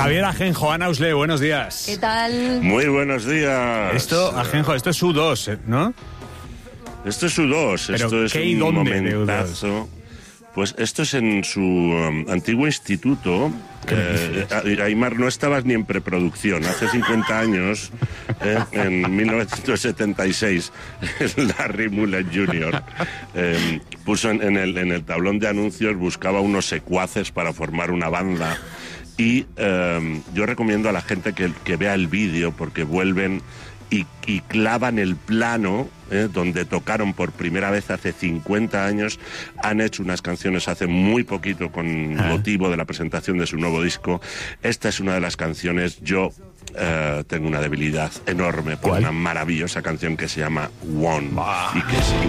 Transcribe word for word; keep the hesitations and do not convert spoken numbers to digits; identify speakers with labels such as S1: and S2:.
S1: Javier Ajenjo, Ana Usle, buenos días.
S2: ¿Qué tal?
S3: Muy buenos días.
S1: Esto, Ajenjo, esto es U dos, ¿no?
S3: Esto es U dos, esto es
S1: ¿qué y
S3: un
S1: dónde de U dos?
S3: momentazo. Pues esto es en su um, antiguo instituto. Eh, Aimar, no estabas ni en preproducción. Hace cincuenta años, eh, en mil novecientos setenta y seis, Larry Mullen junior eh, puso en, en, el, en el tablón de anuncios, buscaba unos secuaces para formar una banda. Y eh, yo recomiendo a la gente que, que vea el vídeo porque vuelven y, y clavan el plano eh, donde tocaron por primera vez hace cincuenta años. Han hecho unas canciones hace muy poquito con
S1: ah.
S3: motivo de la presentación de su nuevo disco. Esta es una de las canciones. Yo eh, tengo una debilidad enorme por
S1: ¿Cuál?
S3: una maravillosa canción que se llama One
S1: ah.
S3: y que es